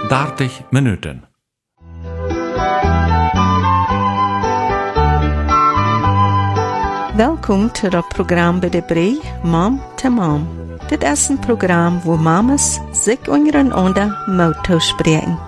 30 Minuten. Welkom til het program bij de Brei Mom to Mom. Dit is een program waar mamas zich ondereinander moeten spreken.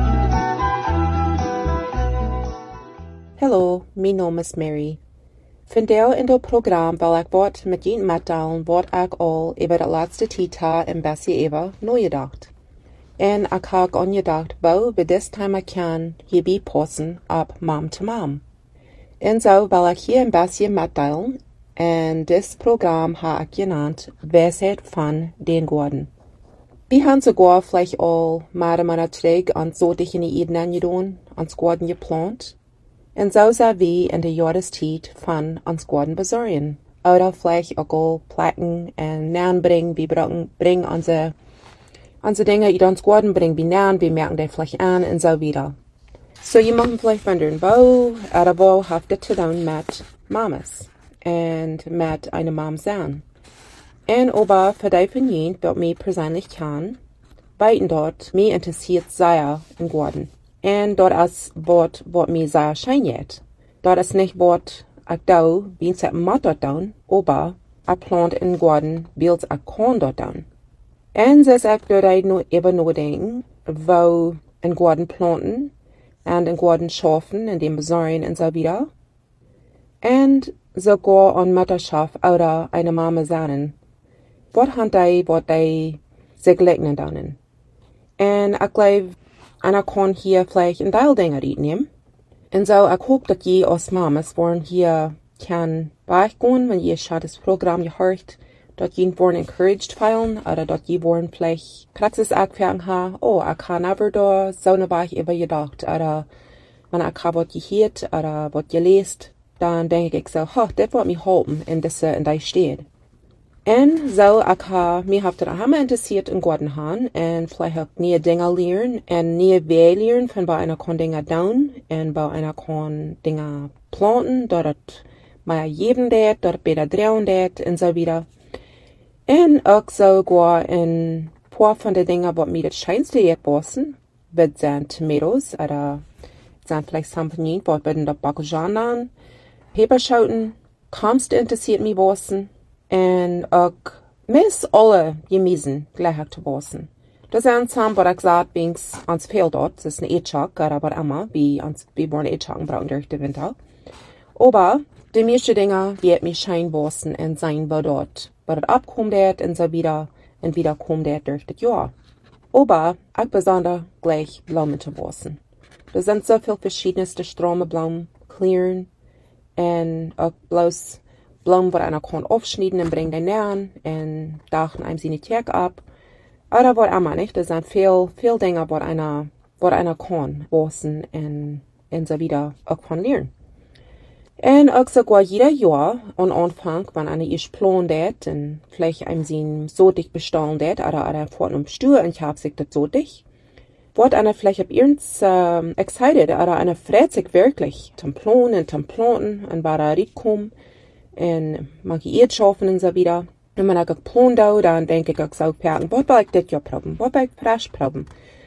Hallo, mijn naam is Mary. Vandaag in het programma wil ik wat met je middelen wat ik al over de laatste tijd een beetje even nagedacht. En ik heb aangedacht hoe we dit thema kan hierbij passen op Mom to Mom. En zo wil ik hier een beetje middelen en dit programma heb ik genaamd Wijsheid van den Gordon. We hebben sogar vielleicht al maar terug aan soortige Ideen gedaan, ans Gordon geplant. En zo zijn we in de jaarestijd van ons Gordon bezorgen. Oder vielleicht ook al plakken en naanbrengen, we brengen onze dingen die ons Gordon brengen bij naan, we merken die vielleicht aan en zo wieder. So je mag vielleicht wonderen, wo heeft dit te doen met mamas en met een mom zijn. En over voor die van jullie dat mij persoonlijk kan, weten dat mij interessiert zeer in Gordon. En dat is wat mij zeer schijnt. Dat is niet wat ik doe, wie ik moet dat doen, maar ik plant in Gordon, wie ik kan dat doen. En dus ik doe nu even nadenken, wo in Gordon planten, en in Gordon schaffen, en dem bezorgen en so wieder. En sogar an Mutterschaft oder eine Mama sein. Wat die sich legnen dann. En ik glaube, einer kann hier vielleicht ein Teil Dinge nehmen. Und so, ich hoffe, dass ihr als Mamas wollen hier kann beigehen, wenn ihr schon das Programm gehört, dass ihr wollen encouraged feilen, oder dass ihr wollen vielleicht Praxis angefangen haben, ich kann aber da so eine Weich über gedacht, oder wenn ich habe was gehört, oder was gelesen, dann denke ich so, das wird mich helfen, in der steht. En zo, mij heeft het helemaal interessiert in Gordon gaan, en vielleicht ook nieuwe dingen leren, en nieuwe wegen leren van waar einer kan dingen doen, en waar einer kan dingen planten, dat het meer geven deed, dat het beter draaien deed, en zo wieder. En ook sogar een paar van de dingen wat mij het schijnste heeft bossen, wat zijn tomatoes, oder zijn vielleicht champignons, wat werden dat bakkeljan aan, peperschoten, komst interessiert mij bossen, en ook mis alle gemiezen gleich te bossen. Dat zijn samen wat ik zei, binks ons veel dort, dat is een eetschak, aber immer, wie worden eetschakken brauchen durch de winter. Aber de meeste dingen die het mij schijn bossen en zijn wat dort, wat het opkomt deed en zo wieder, en wieder komt deed durch het jaar. Aber ik besonder gleich bloemen te bossen. Er sind so viel verschiedenste Stromeblumen, kleren, en ook bloß Blumen, wat einer kann aufschneiden und bringen den nähen und dachen einem seine Tag ab. Oder wat immer nicht, das sind viel Dinge, wat einer kann bossen und so wieder auch kann lernen. Und auch sogar jeder Jahr am Anfang, wenn einer ist plan det und vielleicht einem sein so dicht bestellen det, oder fort um Stuhl und ich hab sich das so dicht, wird einer vielleicht ab irgends excited, oder einer freut sich wirklich zum Planen und zum Planten und war da reinkommen. En manche eet schaffen en so wieder. En wenn ich geplant habe, dann denke ich auch so, was will ich das Jahr proben? Was will ich frisch proben?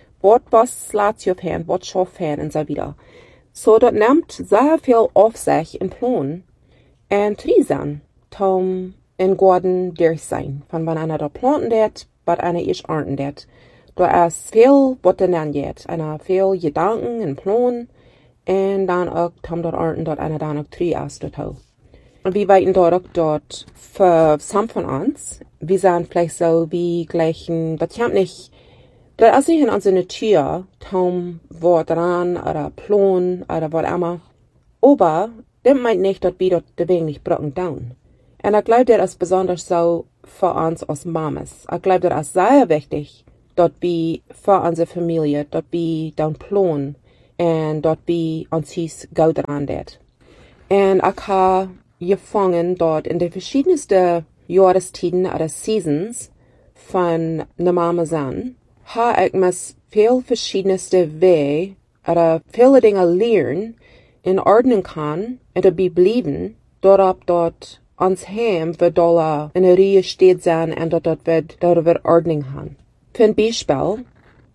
Was lässt sich hören? Was schafft hören? Und so wieder. So, das nimmt sehr viel auf sich in Plan. Und Trisen, Tom in Gordon durch sein. Von wenn einer da planten det, was einer ist ernten det. Da ist viel, was der dann geht. Einer viel Gedanken und Plan. Und dann auch Tom dort ernten, dort einer dann auch drei ist dort. Und wir weiten dort für some von uns, wir sind vielleicht so wie gleichen, das kommt nicht, das ist nicht in unserer Natur, Tom, Wort dran, oder Plan, oder was immer. Aber, das meint nicht, dass wir dort den Weg nicht brocken down. Und ich glaube, das ist besonders so für uns als Mamas. Ich glaube, das ist sehr wichtig, dass wir für unsere Familie, dass wir down planen, und dass wir uns gut dran det. Und ich habe gefangen dort in den verschiedensten Jahrestiden oder Seasons von einer Mama sein, habe ich mir viel verschiedenste Wege oder viele Dinge lernen, in Ordnung kann und dabei bleiben, dort ans Heim wird in der Reihe steht sein und dort wird Ordnung haben. Für ein Beispiel,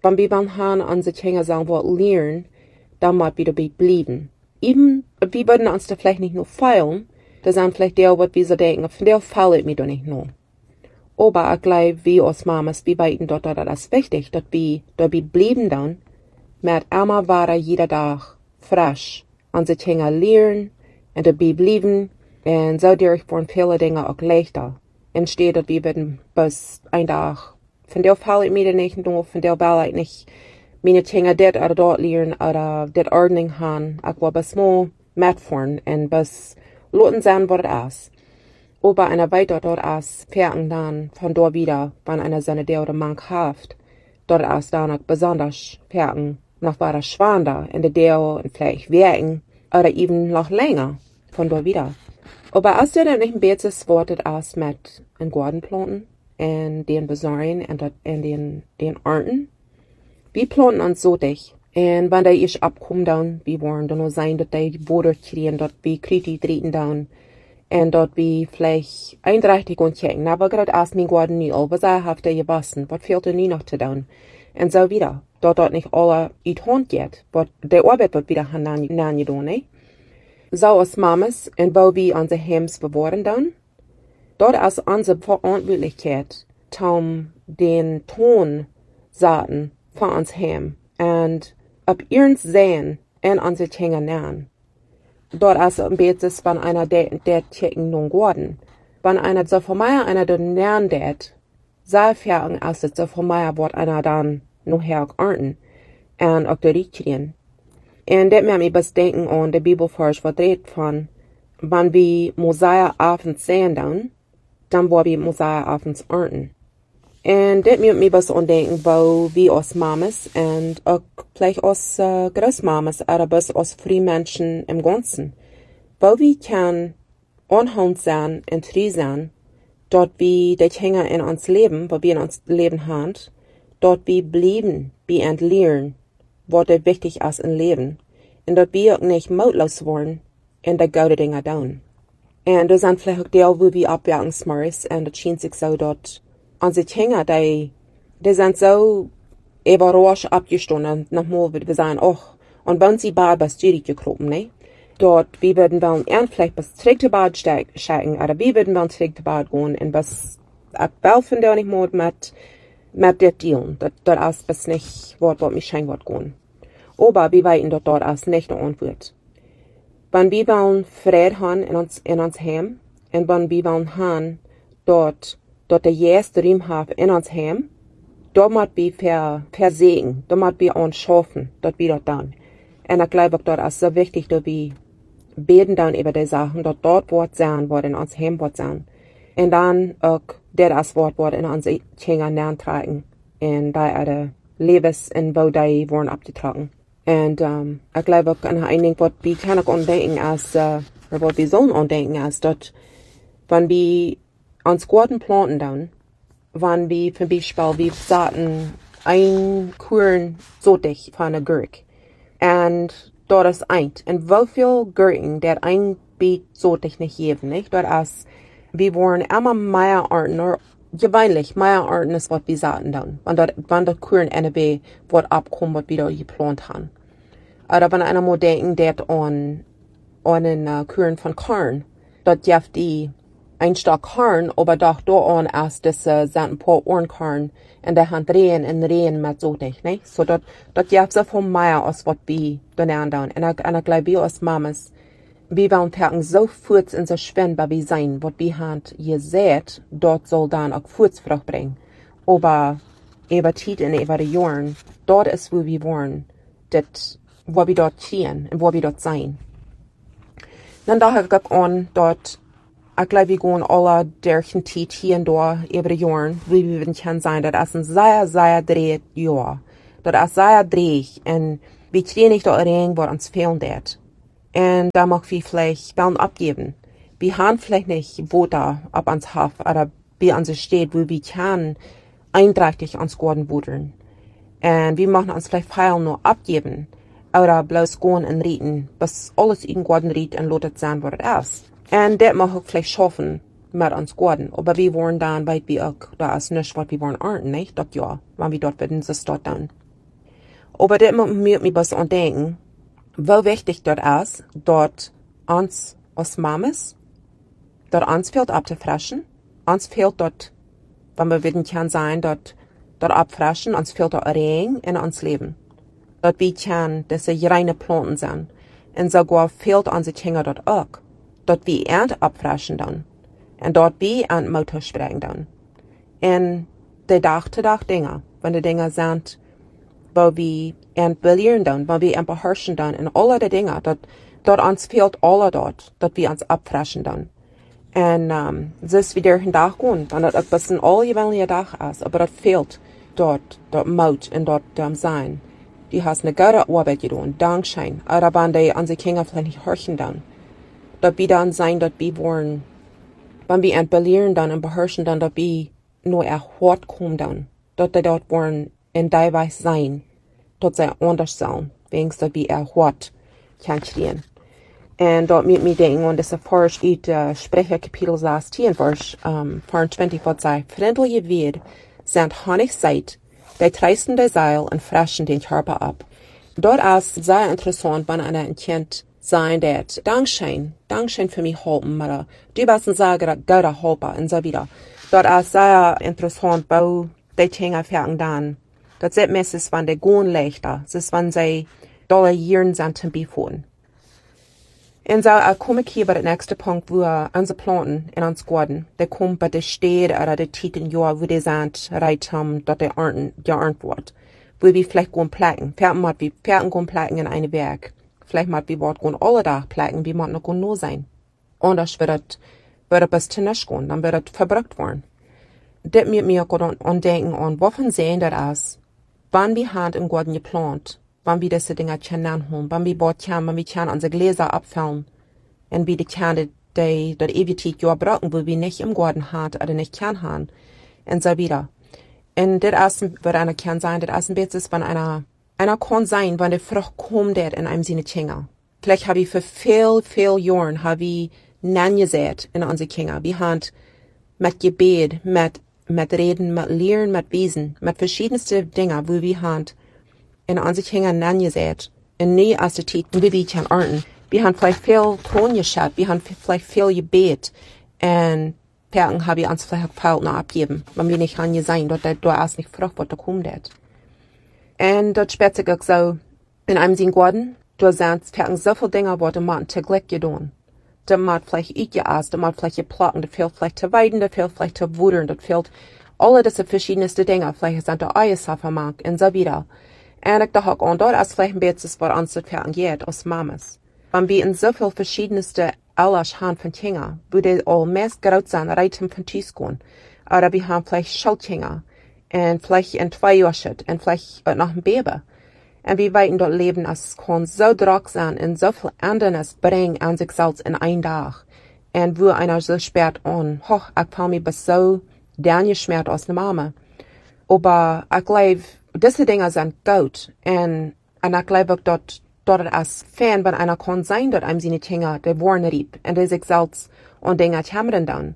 wenn wir beim Herrn an sich hängen sagen, was lernen, dann muss wir dabei bleiben. Eben, wir würden uns da vielleicht nicht nur feilen, das sind vielleicht die, was wir so denken, von der fällt mir doch nicht nur. Aber ich glaube, wir als Mamas, wir weiten dort, das ist wichtig, dass wir bleiben dann, mit immer weiter jeder Tag frisch an sich hängen lernen, und dabei bleiben, und so dadurch werden viele Dinge auch leichter. Entsteht, dass wir werden bis ein Tag, von der fällt mir nicht nur, von der will ich nicht, meine Dinge dort oder dort lernen, oder dort Ordnung haben, ich will bis mal mitfahren, und bis Leuten sehen, was es ist. Aber einer weiter dort ist, fähren dann von dort wieder, wenn einer seine der oder Mann haft, dort ist dann auch besonders fähren, noch weiter schwander, in der Deo und vielleicht wirken, oder eben noch länger, von dort wieder. Aber als der dann nicht ein bisschen wortet ist mit den Gartenplanten, und den Besorgen, und den Ernten, wir planten uns so dich. Und wenn die ich abkommen dann, wir wollen dann nur sein, dass die Boden kriegen, dass wir kritisch treten dann, und dort wir vielleicht einträchtig und checken. Aber gerade erst mein Garten nie, was habt ihr gewaschen, was fehlt ihr nie noch zu tun? Und so wieder. Dort nicht alle in die Hand geht, was der Arbeit wird wieder nachgetan, ne? So als Mamas, und wo wir unsere Hems bewahren dann, dort ist unsere Verantwortlichkeit, den Ton saten von uns Hem, und ob ihrens sehen, und unsere Dinge nähen. Dort ist ein bisschen, wenn einer der checken nun geworden. Wenn einer so von mir einer den nähen det, sei fertig als es so von mir wird einer dann noch her ernten, und auch der Richtlinien. Und das macht mich was denken an der Bibelvers, was redet von, wenn wir Mosaia abends sehen dann wollen wir Mosaia abends ernten. Und das macht mich was an denken, wo wir als Mamas und auch vielleicht als Großmamas, aber als Frühmenschen im Ganzen, wo wir können anhand sein und treu sein, dort wir die Dinge in uns Leben, wo wir in uns Leben haben, dort wir bleiben, wir entlernen, was wichtig ist im Leben, und dort wir auch nicht mutlos werden in der guten Dinge tun. Und das sind vielleicht auch die, wo wir abwerken smart, und das schien sich so dort, unsere Dinge, die sind so überrascht abgestunden, nochmal wird wir sagen, und wenn sie bald was Jury gekropen, ne? Dort, wir würden wollen, vielleicht was zurück zu Bad stecken, oder wir würden wollen zurück zu Bad gehen, und was, ich will von der nicht mehr mit der dealen, dort ist was nicht, was mich schein wird gehen. Aber wir weiten dort ist nicht der Antwort. Wenn wir wollen Frieden haben in uns Heim, und wenn wir wollen haben, dort der erste Raum haben in uns Heim, dort muss wir versehen, dort muss wir uns schaffen, dort wir dort dann. Und ich glaube auch, dort ist so wichtig, dass wir beten dann über die Sachen, dort wird sein, was in uns Heim wird sein. Und dann auch, das Wort in unsere Kinder nachtragen, und da die Lebens und wo die wurden abgetragen. Und ich glaube auch an ein Ding, was wir können auch andenken, als, oder was wir sollen andenken, als dort, wenn wir uns Garten planten dann, wenn wir zum Beispiel, wir saten ein Kuchen sotig von einer Gurke. Und dort ist eins. Und wie viel Gurken, der ein Beet sotig nicht geben, nicht? Dort ist, wir wollen immer mehr Arten, oder gewöhnlich mehr Arten ist, was wir saten dann. Wenn dort Kuchen NB, was abkommt, was wir da geplant haben. Oder wenn einer mal denken, der an einen Kuchen von Korn, dort jaft die ein Stock Korn, aber doch da an ist, das sind ein paar Ohrenkorn, in der Hand Rehen mit so dich, ne? So dort jaft so viel mehr, als was wir da dann. Und ich glaube, wir als Mamas, wir wollen packen so kurz in so schwindbar wie sein, was wir haben, ihr seht, dort soll dann auch Furzfrucht bringen. Aber über Zeit und über die Jahren, dort ist, wo wir wollen, das, wo wir dort stehen und wo wir dort sein. Dann dachte ich auch an, dort, ich glaube, wir gehen alle durch den Zeit hier und da über die Jahren, wie wir können sein, das ist ein sehr, sehr dreht Jahr. Das ist sehr dreht, und wir kriegen nicht da rein, was uns fehlen wird. Und da mag wir vielleicht Bellen abgeben. Wir haben vielleicht nicht Voter ab ans Haff, oder wie uns steht, wo wir können einträchtig ans Garten buddeln. Und wir machen uns vielleicht Pfeilen nur abgeben, oder bloß gehen und reden, bis alles in Garten redet und lotet sein, was es ist. Und das mag auch vielleicht schaffen mit uns Garten. Aber wir wollen dann, weil wir auch, da ist nicht, was wir wollen ernten, nicht? Das ja, wenn wir dort werden, das dort dann. Aber das muss mir was andenken, wo wichtig dort ist, dort uns als Mamas, dort uns fehlt abzufrischen, uns fehlt dort, wenn wir würden kann sein, dort abfrischen, uns fehlt dort Regen in uns Leben. Dort wie kann diese reine Planten sein. Und sogar fehlt unsere Kinder dort auch. Dort wie Ernte abfrischen dann. Und dort wie Ernte Motor sprechen dann. Und die Tag-zu-Tag Dinge, wenn die Dinge sind, wo wir entbellieren dann, wo wir beherrschen dann, und alle die Dinge, dort uns fehlt alle dort wir uns abfrischen dann. Und es ist wieder ein Tag gehen, dann dort ein bisschen all gewöhnliche Tag ist, aber dort fehlt dort Mut und dort Sein. Die hast eine gute Arbeit getan, Dankeschön. Aber wenn die unsere Kinder vielleicht nicht hören dann, dort wie dann sein, dort wie wollen, wenn wir entbellieren dann und beherrschen dann, dort wie nur Hort kommen dann, dort wollen in der Weise sein, dort sei anders sein, wegen dort wie Hort kann stehen. Und dort mit mir denken, und das erforscht Sprecher Kapitel 16, Vers 24, was sagt, freundliche Wert sind Honig Zeit, die treißen der Seil und fressen den Körper ab. Dort ist sehr interessant, wenn einer ein Kind sein, der Dankeschön für mich halten, aber du bist ein sehr guter Helper und so wieder. Dort ist sehr interessant, wo die Dinge fangen dann. Dort sieht man es, wenn die gehen leichter, es ist, wenn sie dolarieren sind zum Befuhren. Und so komme ich hier bei dem nächsten Punkt, wo unsere Planten in uns Garten, die kommen bei der Städte oder der Titeljahr, wo die sind, reit haben, dort der geerntet wird. Wo wir vielleicht gehen plagen. Vielleicht gehen plagen in einem Werk. Vielleicht mal wir gehen alle Tag plagen, wie man noch nur sein. Anders wird es bis zu nichts gehen, dann wird es verbraucht werden. Das mit mir und denken an, wovon sehen das ist, wann wir Hand im Garten geplant, wann wir diese Dinge anholen, wann wir unsere Gläser abfüllen, und wie die Kinder, die dort ewig Jahr brauchen, wo wir nicht im Garten haben oder nicht kann haben, und so wieder. Und das ist, wird einer kann sein, das ist ein bisschen, wenn einer kann sein, wenn die Frucht kommt in einem seiner Kinder. Vielleicht habe ich für viel Jahren, habe ich Nein gesät in unsere Kinder. Wir haben mit Gebet, mit Reden, mit Lehren, mit Wesen, mit verschiedenste Dinge, wo wir haben in unsere Kinder Nein gesät. Und nie aus der Zeit, wie wir kann ernten. Wir haben vielleicht viel Ton geschaut, wir haben vielleicht viel Gebet. Und Perken habe ich uns vielleicht Fall noch abgeben, wenn wir nicht an sein, dort ist nicht Frucht, was da kommt. Und dort spät sich auch so, in einem Sinn Garten, dort sind Perken so viele Dinge, was man täglich getan. Da man vielleicht geast, da man vielleicht geplocken, da fehlt vielleicht zu weiden, da fehlt vielleicht zu wudern, da fehlt alle diese verschiedenste Dinge, vielleicht sind da Eiersafermark und so wieder. Und ich dachte auch, dort ist vielleicht ein bisschen, was uns zu Perken geht, als Mamas. Wenn wir in so viel verschiedenste Alles haben von Kinder, wo die all meist groß sind, reiten von Tisch gehen. Oder wir haben vielleicht Schulkinder, und vielleicht in 2 Jahren, und vielleicht noch ein Baby. Und wir weiten dort leben, es kann so drock sein und so viel anderes bringen an sich selbst in einen Tag. Und wo einer so spät an, ich fühle mich so geschmerzt aus der Mama. Aber ich glaube, diese Dinge sind gut. Und ich glaube auch dort als Fan, wenn einer kann sein, dort einem seine Kinder, die wollen rieb, und die sich selbst und Dinge kämmern dann.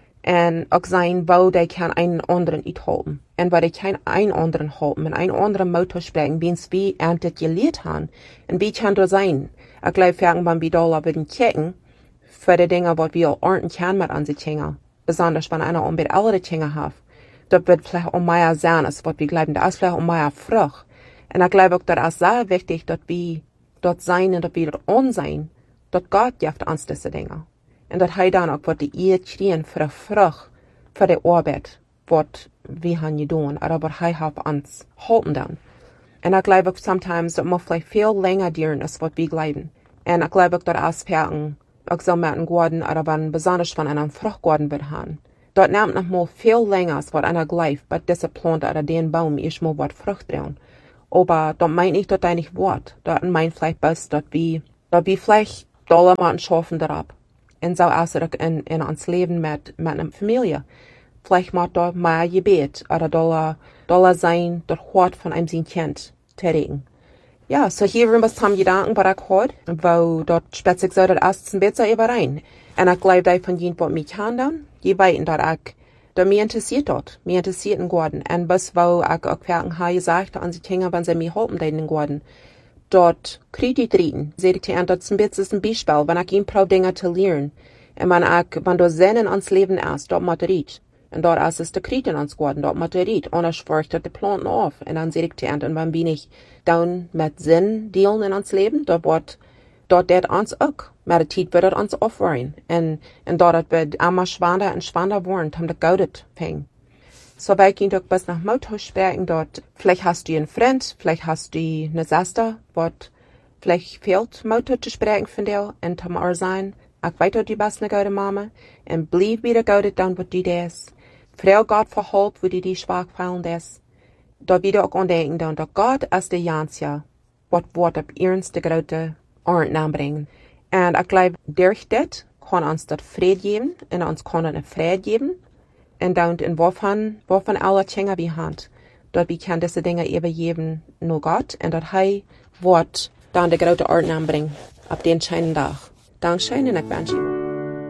Und auch sein, wo die kann einen anderen halten. Und wo die keinen einen anderen halten, und einen anderen Motor sprechen, wie erntet gelehrt haben. Und wie kann das sein? Ich glaube, wenn wir da würden checken, für die Dinge, was wir ernten können mit unseren Kindern. Besonders, wenn einer mit alle Kinder hat. Das wird vielleicht mehr sein, als was wir glauben. Das ist vielleicht mehr Frucht. Und ich glaube auch, das ist sehr wichtig, dass wir dort sein und dort wir dort on sein, dort Gott gibt uns diese Dinge. Und dort hat dann auch, was die Ehe kriegen für die Frucht, für die Arbeit, was wir haben getan, oder was er hat uns halten dann. Und ich glaube auch, sometimes, das muss vielleicht viel länger dauern, als was wir glauben. Und ich glaube auch, dort Aspekten, auch so mit einem Garten, oder wenn besonders von einem Fruchtgarten wird haben. Dort nimmt noch mal viel länger, als was einer glaubt, bei dieser Pflanze oder den Baum ist mal was Frucht drin. Aber dort meine ich, dort nicht Wort. Dort meint vielleicht bloß, dort wie vielleicht Dollar man schaffen darauf. Und so ist es in uns Leben mit einer Familie. Vielleicht macht dort mehr Gebet oder Dollar sein, dort Wort von einem sein Kind tätigen. Ja, so hier wir was haben Gedanken, was ich heute, wo dort speziell so, dort ist ein bisschen überein. Und ich glaube, da von jenen, was mich kann dann, die weiten dort auch Da mir interessiert dort. Mir interessiert in Gordon. Und was wo ich auch werken habe gesagt, an sie Tinger, wenn sie mir helfen, in Gordon. Dort kriegt die dritten. Seht ihr, und das ist ein Beispiel, wenn ich ihm probiere, Dinge zu lernen. Und wenn du Sinnen ans Leben ist, dort muss ich. Und dort ist es der Kriegen ans Gordon, dort muss ich. Und ich schwörte die Planten auf. Und dann seht ich, und wann bin ich down mit Sinn dealen in ans Leben, dort det ons auch. Maar de tijd wird ons aufwaren. Und dort wird immer schwander und schwander worden, um das Gaudet fängt. So wij gehen doch bis nach Mauthaussperren dort. Vielleicht hast du einen Freund, vielleicht hast du eine Schwester, wat vielleicht fehlt Mauthau zu sprechen von dir und zum sein. Ich weiß, du bist eine gute Mama und bleib wieder Gaudet dann, was du das. Frau Gott verholp, wo die schwach fallen das. Da wieder auch andenken, dann, dass Gott ist der Jansja, was wird auf ihrens de grote Orden anbringen. Und ich glaube, durch das kann uns das Fried geben und uns kann eine Fried geben. Und dann in wovon alle Dinge wir haben, dort wir können diese Dinge übergeben nur Gott und dort wird dann die große Orden anbringen, ab den scheinen Tag. Dankeschön und ich wünsche